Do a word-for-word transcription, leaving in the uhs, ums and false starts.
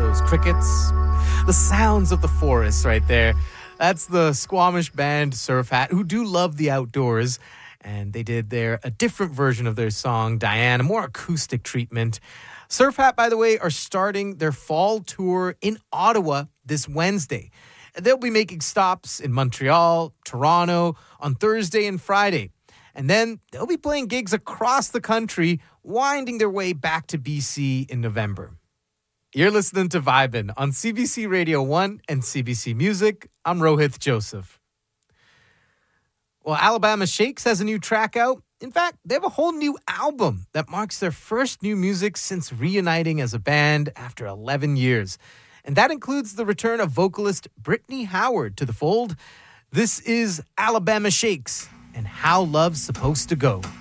those crickets, the sounds of the forest right there. That's the Squamish band Surf Hat, who do love the outdoors. And they did their a different version of their song, Diane, a more acoustic treatment. Surf Hat, by the way, are starting their fall tour in Ottawa this Wednesday. They'll be making stops in Montreal, Toronto on Thursday and Friday. And then they'll be playing gigs across the country, winding their way back to B C in November. You're listening to Vibin' on C B C Radio one and C B C Music. I'm Rohith Joseph. Well, Alabama Shakes has a new track out. In fact, they have a whole new album that marks their first new music since reuniting as a band after eleven years. And that includes the return of vocalist Brittany Howard to the fold. This is Alabama Shakes and How Love's Supposed to Go.